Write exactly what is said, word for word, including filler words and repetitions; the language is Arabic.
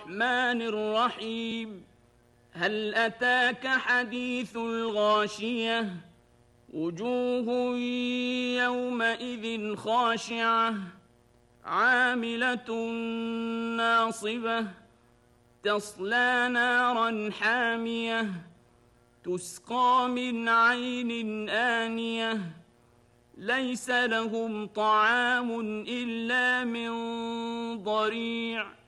الرحمن الرحيم هل أتاك حديث الغاشية وجوه يومئذ خاشعة عاملة ناصبة تصلى نارا حامية تسقى من عين آنية ليس لهم طعام إلا من ضريع